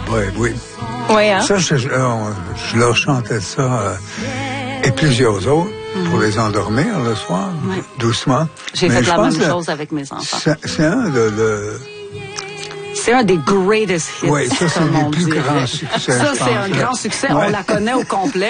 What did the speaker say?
oui. Oui, hein? Ça, je leur chantais ça et plusieurs autres pour les endormir le soir, doucement. J'ai fait la même chose avec mes enfants. C'est un c'est un des greatest hits. Oui, ça, c'est les plus grands succès. Ça, c'est un grand succès. On la connaît au complet.